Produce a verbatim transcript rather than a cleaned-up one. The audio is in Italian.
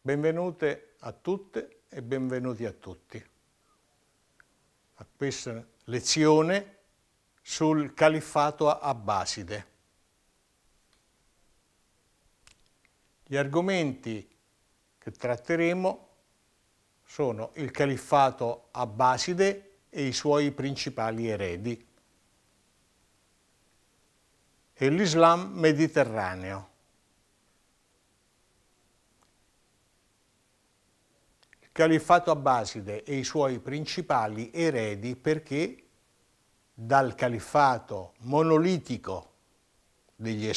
Benvenute a tutte e benvenuti a tutti a questa lezione sul califfato abbaside. Gli argomenti che tratteremo sono il califfato abbaside e i suoi principali eredi e l'Islam mediterraneo. Il califfato abbaside e i suoi principali eredi perché dal califfato monolitico degli